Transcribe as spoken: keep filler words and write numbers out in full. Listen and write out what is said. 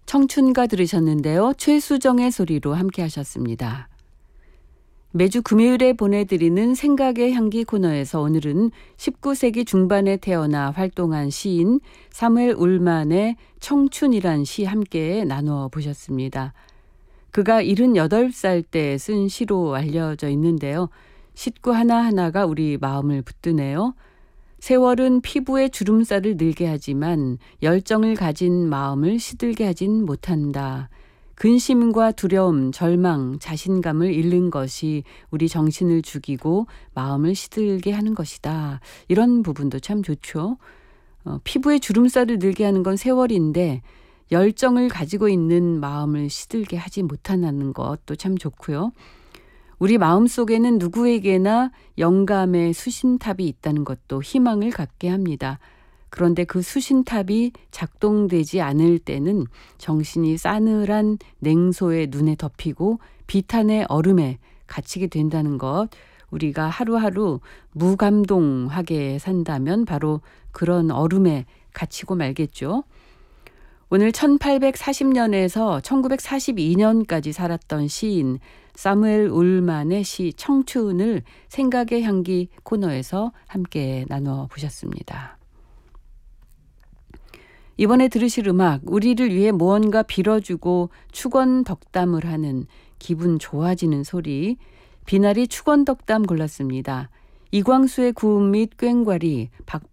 청춘가 들으셨는데요. 최수정의 소리로 함께 하셨습니다. 매주 금요일에 보내드리는 생각의 향기 코너에서 오늘은 십구 세기 중반에 태어나 활동한 시인 사무엘 울만의 청춘이란 시 함께 나누어 보셨습니다. 그가 일흔여덟 살 때 쓴 시로 알려져 있는데요. 시구 하나하나가 우리 마음을 붙드네요. 세월은 피부에 주름살을 늘게 하지만 열정을 가진 마음을 시들게 하진 못한다. 근심과 두려움, 절망, 자신감을 잃는 것이 우리 정신을 죽이고 마음을 시들게 하는 것이다. 이런 부분도 참 좋죠. 어, 피부에 주름살을 늘게 하는 건 세월인데 열정을 가지고 있는 마음을 시들게 하지 못하는 것도 참 좋고요. 우리 마음속에는 누구에게나 영감의 수신탑이 있다는 것도 희망을 갖게 합니다. 그런데 그 수신탑이 작동되지 않을 때는 정신이 싸늘한 냉소의 눈에 덮이고 비탄의 얼음에 갇히게 된다는 것, 우리가 하루하루 무감동하게 산다면 바로 그런 얼음에 갇히고 말겠죠. 오늘 천팔백사십 년에서 천구백사십이 년까지 살았던 시인 사무엘 울만의 시 청춘을 생각의 향기 코너에서 함께 나누어 보셨습니다. 이번에 들으실 음악, 우리를 위해 무언가 빌어주고 축원덕담을 하는 기분 좋아지는 소리, 비나리 축원덕담 골랐습니다. 이광수의 구음 및 꽹과리, 박